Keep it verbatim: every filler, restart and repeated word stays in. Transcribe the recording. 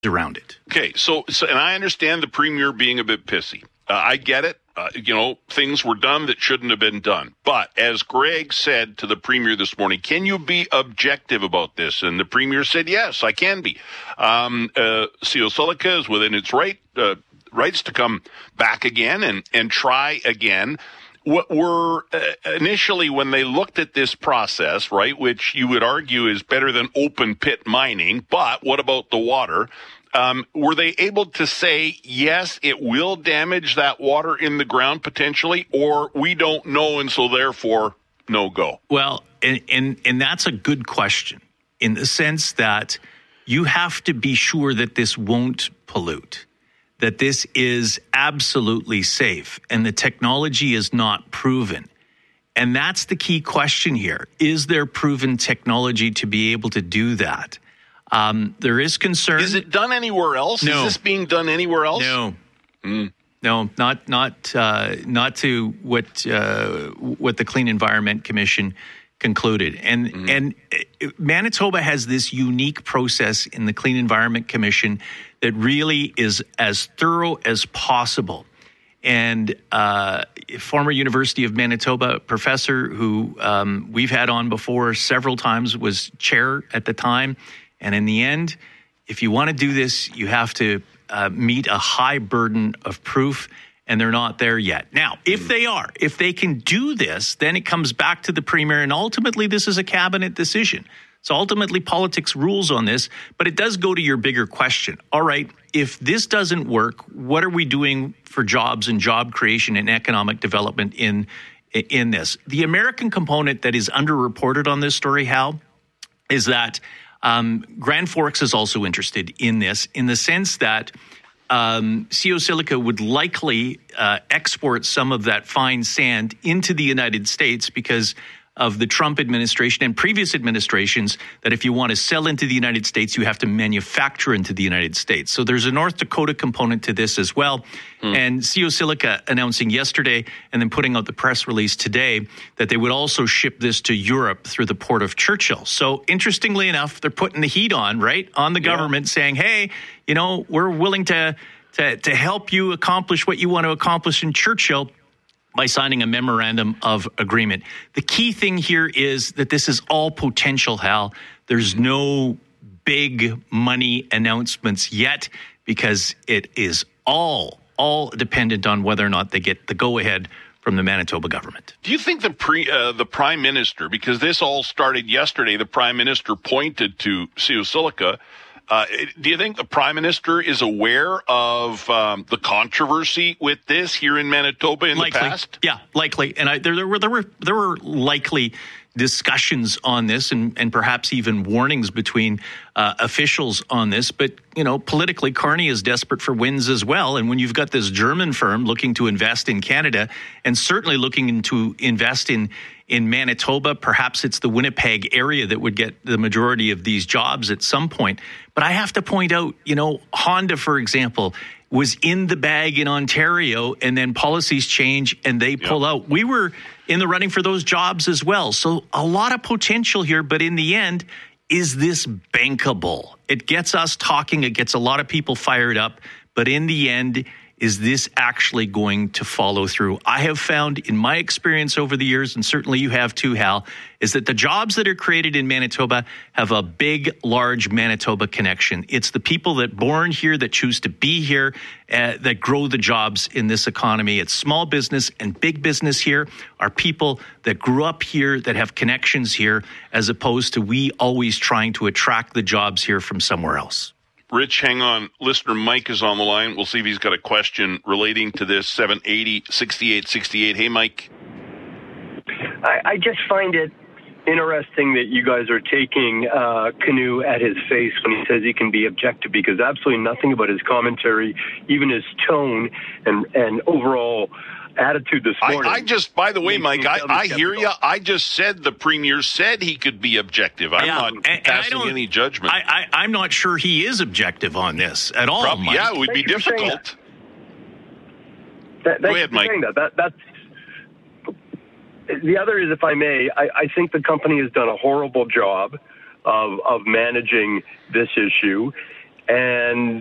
around it. Okay, so, so and I understand the Premier being a bit pissy. Uh, I get it. Uh, you know, things were done that shouldn't have been done. But as Greg said to the Premier this morning, can you be objective about this? And the Premier said, yes, I can be. Um, uh, Siosilica is within its right uh, rights to come back again and, and try again. What were uh, initially when they looked at this process, right, which you would argue is better than open pit mining, but what about the water? Um, were they able to say, yes, it will damage that water in the ground potentially, or we don't know, and so therefore, no go? Well, and, and, and that's a good question in the sense that you have to be sure that this won't pollute, that this is absolutely safe, and the technology is not proven. And that's the key question here. Is there proven technology to be able to do that? Um, there is concern. Is it done anywhere else? No. Is this being done anywhere else? No. Mm. No, not not uh, not to what uh, what the Clean Environment Commission concluded. And mm. and Manitoba has this unique process in the Clean Environment Commission that really is as thorough as possible. And uh, former University of Manitoba professor who um, we've had on before several times was chair at the time. And in the end, if you want to do this, you have to uh, meet a high burden of proof, and they're not there yet. Now, if they are, if they can do this, then it comes back to the Premier, and ultimately this is a cabinet decision. So ultimately politics rules on this, but it does go to your bigger question. All right, if this doesn't work, what are we doing for jobs and job creation and economic development in, in this? The American component that is underreported on this story, Hal, is that Um, Grand Forks is also interested in this in the sense that um, Siosilica would likely uh, export some of that fine sand into the United States because of the Trump administration and previous administrations that if you want to sell into the United States, you have to manufacture into the United States. So there's a North Dakota component to this as well. Mm. And Siosilica announcing yesterday and then putting out the press release today that they would also ship this to Europe through the port of Churchill. So interestingly enough, they're putting the heat on, right, on the government yeah. saying, hey, you know, we're willing to, to, to help you accomplish what you want to accomplish in Churchill by signing a memorandum of agreement. The key thing here is that this is all potential, Hal. There's no big money announcements yet because it is all, all dependent on whether or not they get the go-ahead from the Manitoba government. Do you think the pre, uh, the Prime Minister, because this all started yesterday, the Prime Minister pointed to Siosilica, Uh, do you think the Prime Minister is aware of um, the controversy with this here in Manitoba in likely. the past? Yeah, likely. And I, there, there were there were there were likely discussions on this, and, and perhaps even warnings between uh, officials on this. But you know, politically, Carney is desperate for wins as well. And when you've got this German firm looking to invest in Canada, and certainly looking to invest in. In Manitoba, perhaps it's the Winnipeg area that would get the majority of these jobs at some point. But I have to point out, you know, Honda, for example, was in the bag in Ontario, and then policies change and they pull yep. out. We were in the running for those jobs as well. So a lot of potential here, but in the end, is this bankable? It gets us talking. It gets a lot of people fired up. But in the end, is this actually going to follow through? I have found in my experience over the years, and certainly you have too, Hal, is that the jobs that are created in Manitoba have a big, large Manitoba connection. It's the people that born here, that choose to be here, uh, that grow the jobs in this economy. It's small business and big business here are people that grew up here, that have connections here, as opposed to we always trying to attract the jobs here from somewhere else. Rich, hang on. Listener Mike is on the line. We'll see if he's got a question relating to this. seven eighty, sixty-eight sixty-eight. Hey, Mike. I, I just find it interesting that you guys are taking uh, Canoe at his face when he says he can be objective, because absolutely nothing about his commentary, even his tone and, and overall attitude this morning. I, I just, by the way, Mike, I, I hear you. I just said the Premier said he could be objective. I'm yeah, not and, passing and any judgment. I, I, I'm not sure he is objective on this at all, Probably, Mike. Yeah, it would be difficult. That, Go ahead, Mike. That. That, that's, the other is, if I may, I, I think the company has done a horrible job of, of managing this issue. and